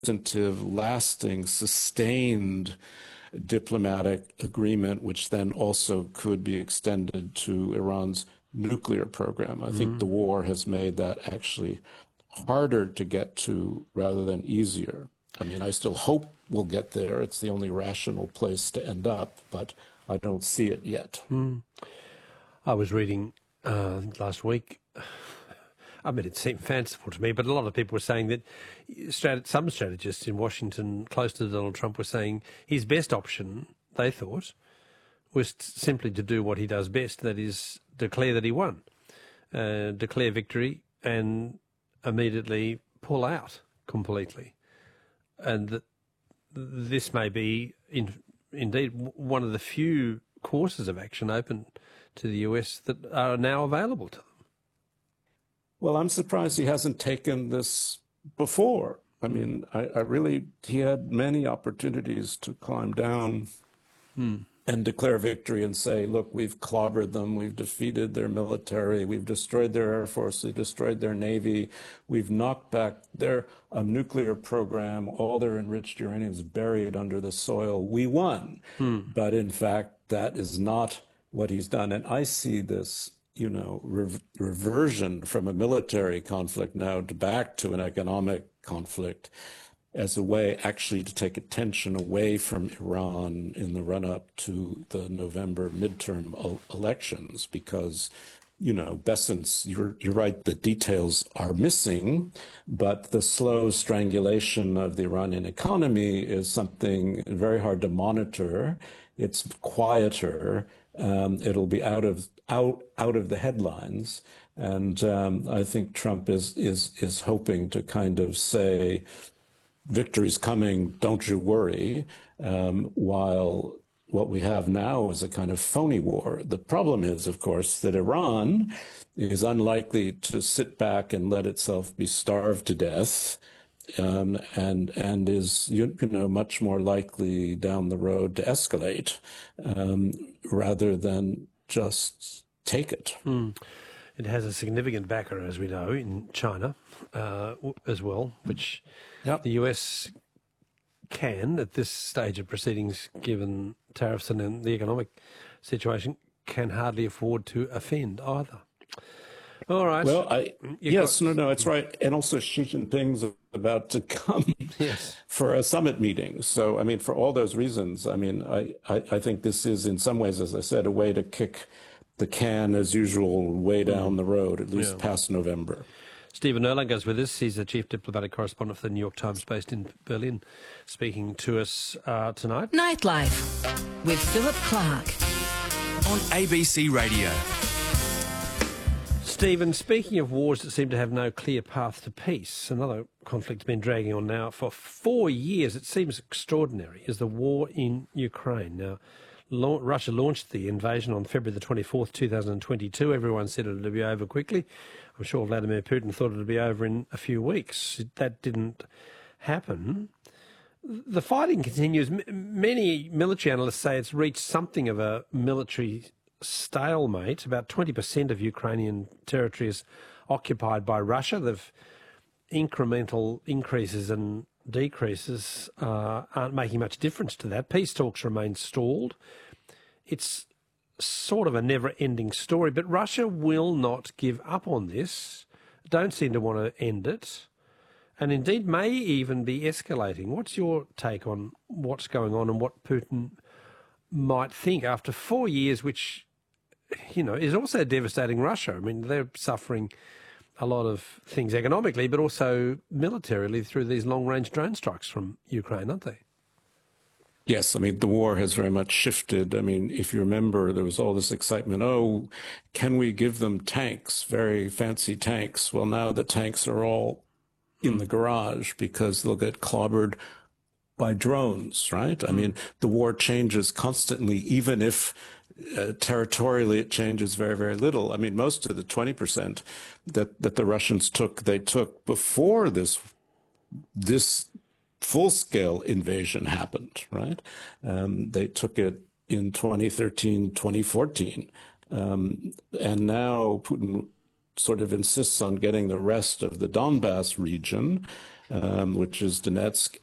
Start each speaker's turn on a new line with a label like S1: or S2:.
S1: substantive, lasting, sustained diplomatic agreement, which then also could be extended to Iran's nuclear program. I think the war has made that actually harder to get to rather than easier. I mean, I still hope we'll get there. It's the only rational place to end up, but I don't see it yet.
S2: I was reading last week, I mean, it seemed fanciful to me, but a lot of people were saying that some strategists in Washington close to Donald Trump were saying his best option, they thought, was simply to do what he does best, that is declare that he won, declare victory and immediately pull out completely. And that this may be indeed one of the few courses of action open to the US that are now available to them.
S1: Well, I'm surprised he hasn't taken this before. I mean, he had many opportunities to climb down and declare victory and say, look, we've clobbered them, we've defeated their military, we've destroyed their air force, we've destroyed their navy, we've knocked back their nuclear program, all their enriched uranium is buried under the soil. We won. But in fact, that is not what he's done. And I see this reversion from a military conflict now back to an economic conflict as a way actually to take attention away from Iran in the run-up to the November midterm elections, because, Bessence, you're right, the details are missing, but the slow strangulation of the Iranian economy is something very hard to monitor. It's quieter. It'll be out of the headlines, and I think Trump is hoping to kind of say, "Victory's coming, don't you worry," while what we have now is a kind of phony war. The problem is, of course, that Iran is unlikely to sit back and let itself be starved to death. And is much more likely down the road to escalate rather than just take it.
S2: It has a significant backer, as we know, in China as well, which the US can, at this stage of proceedings, given tariffs and the economic situation, can hardly afford to offend either. All right.
S1: Well, it's right. And also Xi Jinping's about to come for a summit meeting. So, I mean, for all those reasons, I mean, I think this is in some ways, as I said, a way to kick the can as usual way down the road, at least past November.
S2: Stephen Erlanger is with us. He's the chief diplomatic correspondent for the New York Times based in Berlin, speaking to us tonight.
S3: Nightlife with Philip Clark
S4: on ABC Radio.
S2: Stephen, speaking of wars that seem to have no clear path to peace, another conflict has been dragging on now for 4 years. It seems extraordinary, is the war in Ukraine. Now, Russia launched the invasion on February the 24th, 2022. Everyone said it would be over quickly. I'm sure Vladimir Putin thought it would be over in a few weeks. That didn't happen. The fighting continues. Many military analysts say it's reached something of a military stalemate. About 20% of Ukrainian territory is occupied by Russia. The incremental increases and decreases aren't making much difference to that. Peace talks remain stalled. It's sort of a never-ending story, but Russia will not give up on this, don't seem to want to end it, and indeed may even be escalating. What's your take on what's going on and what Putin might think after 4 years, which, is also devastating Russia? I mean, they're suffering a lot of things economically, but also militarily through these long-range drone strikes from Ukraine, aren't they?
S1: Yes, I mean, the war has very much shifted. I mean, if you remember, there was all this excitement. Oh, can we give them tanks, very fancy tanks? Well, now the tanks are all in the garage because they'll get clobbered by drones, right? I mean, the war changes constantly, even if territorially it changes very, very little. I mean, most of the 20% that the Russians took, they took before this full-scale invasion happened, right? They took it in 2013, 2014. And now Putin sort of insists on getting the rest of the Donbass region. which is Donetsk